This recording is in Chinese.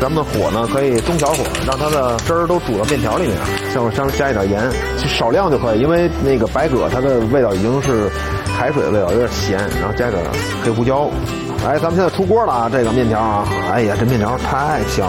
咱们的火呢可以中小火，让它的汁儿都煮到面条里面，像上面加一点盐，少量就可以，因为那个白蛤它的味道已经是海水的味道，有点咸，然后加点黑胡椒。哎，咱们现在出锅了啊，这个面条啊，哎呀，这面条太香